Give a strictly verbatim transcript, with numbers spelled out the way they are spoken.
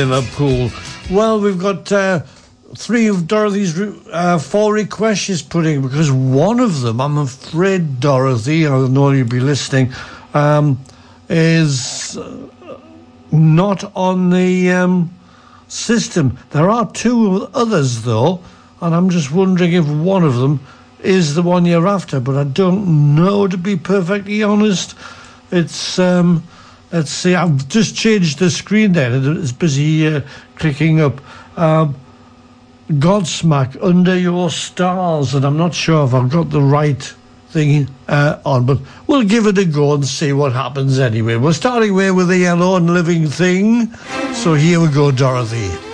Liverpool. Well, we've got uh, three of Dorothy's uh, four requests she's putting, because one of them, I'm afraid, Dorothy, I know you'll be listening, um, is not on the um, system. There are two others, though, and I'm just wondering if one of them is the one you're after, but I don't know, to be perfectly honest. It's, um, let's see, I've just changed the screen there. It's busy uh, clicking up. Um, Godsmack, Under Your Stars, and I'm not sure if I've got the right thing uh, on, but we'll give it a go and see what happens anyway. We're starting away with the Yellow and Living Thing, so here we go, Dorothy.